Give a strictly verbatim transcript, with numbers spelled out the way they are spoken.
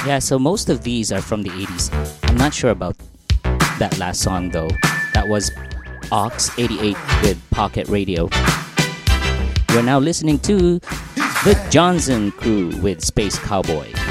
Yeah, so most of these are from the eighties. I'm not sure about that last song though. That was Ox eighty-eight with Pocket Radio. You're now listening to the Johnson Crew with Space Cowboy.